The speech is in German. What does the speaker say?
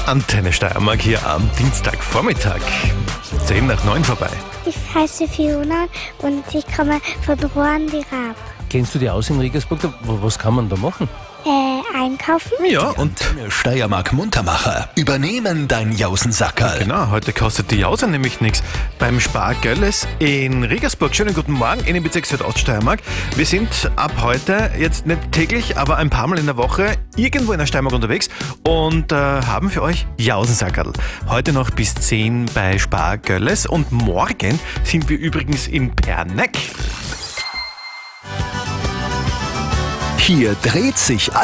Antenne Steiermark hier am Dienstagvormittag. 8:10 vorbei. Ich heiße Fiona und ich komme von Rouen die Raab. Kennst du dich aus in Regensburg? Was kann man da machen? Einkaufen? Ja, und Antenne Steiermark Muntermacher übernehmen dein Jausensackerl. genau, heute kostet die Jause nämlich nichts. Beim Spar Görles in Regensburg. Schönen guten Morgen in den Bezirk Südoststeiermark. Wir sind ab heute jetzt nicht täglich, aber ein paar Mal in der Woche irgendwo in der Steiermark unterwegs und haben für euch Jausensackerl. Heute noch bis 10 bei Spar Görles und morgen sind wir übrigens in Perneck. Hier dreht sich